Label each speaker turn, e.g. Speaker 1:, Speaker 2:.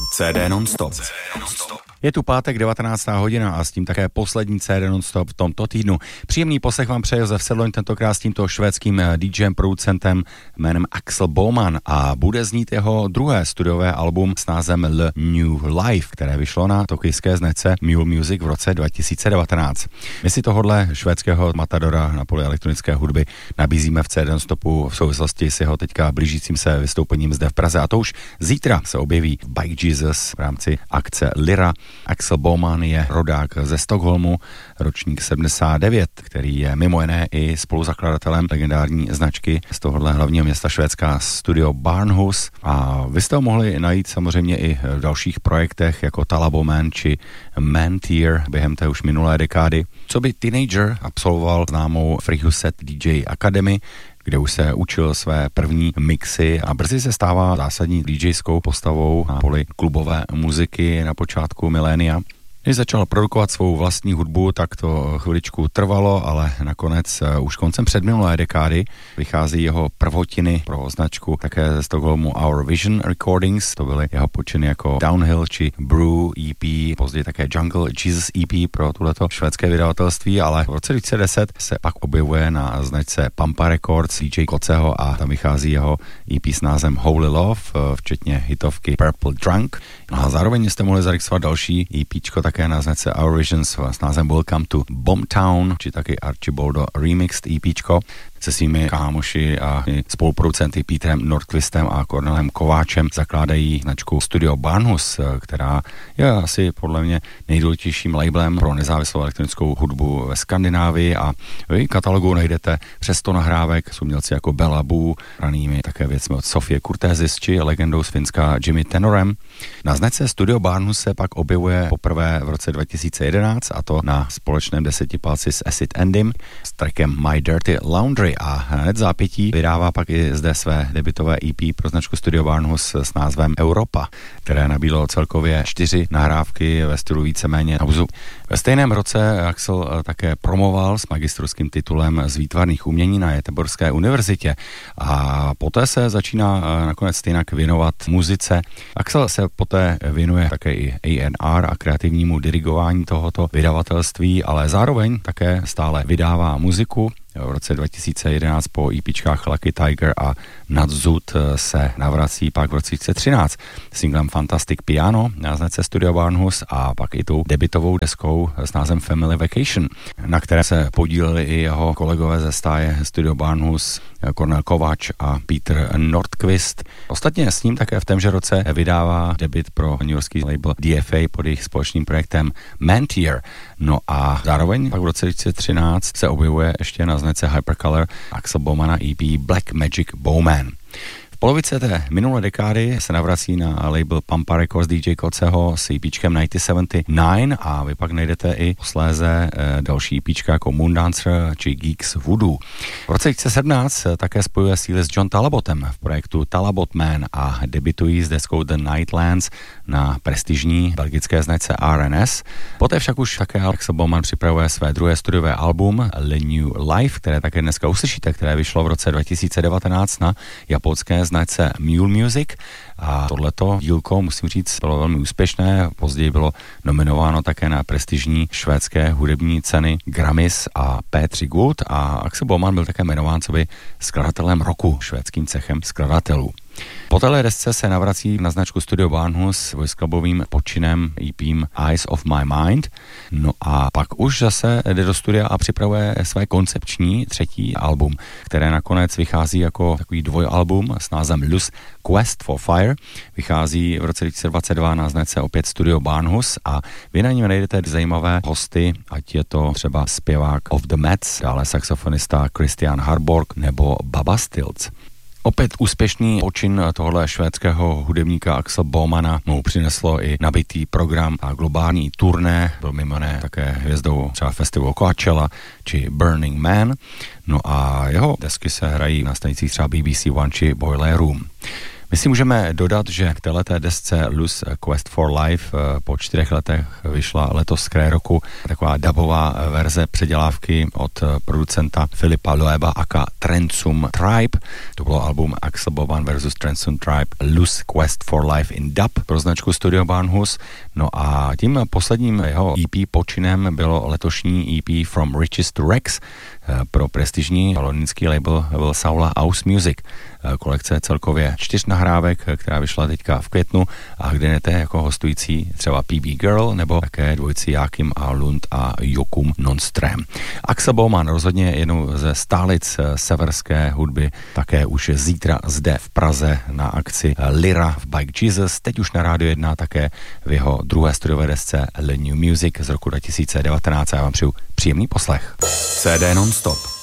Speaker 1: CD non-stop. Je tu pátek 19. hodina a s tím také poslední CD non-stop v tomto týdnu. Příjemný poslech vám přeje Josef Sedloň, tentokrát s tímto švédským DJem, producentem jménem Axel Boman a bude znít jeho druhé studiové album s názvem Le New Life, které vyšlo na tokijské značce Mule Music v roce 2019. My si tohodle švédského matadora na poli elektronické hudby nabízíme v CD non-stopu v souvislosti s jeho teďka blížícím se vystoupením zde v Praze a to už zítra se objeví v Bike Jesus v rámci akce Lyra. Axel Boman je rodák ze Stockholmu, ročník 79, který je mimo jiné i spoluzakladatelem legendární značky z tohohle hlavního města Švédska Studio Barnhus a vy jste ho mohli najít samozřejmě i v dalších projektech jako Talaboman či Mantier během té už minulé dekády. Co by teenager absolvoval známou Freehuset DJ Academy, kde už se učil své první mixy a brzy se stává zásadní DJskou postavou na poli klubové muziky na počátku milénia. Když začal produkovat svou vlastní hudbu, tak to chviličku trvalo, ale nakonec už koncem předminulé dekády vychází jeho prvotiny pro značku také ze Stockholmu Our Vision Recordings. To byly jeho počiny jako Downhill či Brew EP, později také Jungle Jesus EP pro tuhleto švédské vydavatelství, ale v roce 2010 se pak objevuje na značce Pampa Records DJ Koceho a tam vychází jeho EP s názvem Holy Love, včetně hitovky Purple Drunk. No a zároveň jste mohli zaregistrovat další EPčko také na značce Our Visions s názvem Welcome to Boomtown, či taky Archibaldo Remixed EPčko se svými kámoši a spoluproducenty Petrem Nordqvistem a Kornelem Kováčem zakládají značku Studio Barnhus, která je asi podle mě nejdůležitějším labelem pro nezávislou elektronickou hudbu ve Skandinávii a v katalogu najdete přes 100 nahrávek s umělci jako Bela Boo, ranými také věcmi od Sofie Kurtézis či legendou z Finska Jimmy Tenorem. Na značce Studio Barnhus se pak objevuje poprvé v roce 2011 a to na společném desetiplátci s Acid Endym s trackem My Dirty Laundry a hned zápětí vydává pak i zde své debutové EP pro značku Studio Barnhus s názvem Europa, které nabídlo celkově 4 nahrávky ve stylu víceméně housu. Ve stejném roce Axel také promoval s magisterským titulem z výtvarných umění na Göteborské univerzitě a poté se začíná nakonec stejnak věnovat muzice. Axel se poté věnuje také i A&R a kreativnímu dirigování tohoto vydavatelství, ale zároveň také stále vydává muziku. V roce 2011 po EPčkách Lucky Tiger a Nadzud se navrací pak v roce 2013 singlem Fantastic Piano na značce Studio Barnhus a pak i tou debutovou deskou s názvem Family Vacation, na které se podíleli i jeho kolegové ze stáje Studio Barnhus, Kornel Kováč a Peter Nordqvist. Ostatně s ním také v témže roce vydává debut pro newyorský label DFA pod jejich společným projektem Mantier. No a zároveň pak v roce 2013 se objevuje ještě na značce Hypercolor Axel Bomana EP Black Magic Bowman. V polovice té minulé dekády se navrací na label Pampa Records DJ Koceho s EPčkem 1979 a vy pak najdete i posléze další EPčka jako Moondancer či Geeks Voodoo. V roce 2017 také spojuje síly s John Talabotem v projektu Talabot Man a debutují s deskou The Nightlands na prestižní belgické značce RNS. Poté však už také Axel Boman připravuje své druhé studiové album Le New Life, které také dneska uslyšíte, které vyšlo v roce 2019 na japonské značce Mule Music a tohleto dílko, musím říct, bylo velmi úspěšné. Později bylo nominováno také na prestižní švédské hudební ceny Grammys a P3 Good a Axel Boman byl také jmenován coby skladatelem roku švédským cechem skladatelů. Po téhle desce se navrací na značku Studio Barnhus s klubovým počinem EPem Eyes of My Mind. No a pak už zase jde do studia a připravuje své koncepční třetí album, které nakonec vychází jako takový dvojalbum s názvem Luz Quest for Fire. Vychází v roce 2022 na značce opět Studio Barnhus a vy na něm najdete zajímavé hosty, ať je to třeba zpěvák Of the Mets, dále saxofonista Christian Harborg nebo Baba Stilts. Opět úspěšný počin tohohle švédského hudebníka Axel Bomana mu přineslo i nabitý program a globální turné, byl mimo jiné také hvězdou třeba festivalu Coachella či Burning Man, no a jeho desky se hrají na stanicích třeba BBC One či Boiler Room. My si můžeme dodat, že k téhleté desce Luz Quest for Life po 4 letech vyšla letos z kraje roku taková dubová verze předělávky od producenta Filipa Loeba aka Trensum Tribe. To bylo album Axel Boban versus Trensum Tribe Luz Quest for Life in dub pro značku Studio Barnhus. No a tím posledním jeho EP počinem bylo letošní EP From Riches to Rex pro prestižní londýnský label Saula House Music. Kolekce celkově 4 nahrávek, která vyšla teďka v květnu a kde jdete jako hostující třeba PB Girl nebo také dvojici Jákim a Lund a Jokum Nonström. Axel Boman rozhodně jednou ze stálic severské hudby, také už zítra zde v Praze na akci Lyra v Bike Jesus, teď už na Rádio 1 také v jeho druhé studiové desce The New Music z roku 2019 a já vám přeju příjemný poslech. CD non-stop.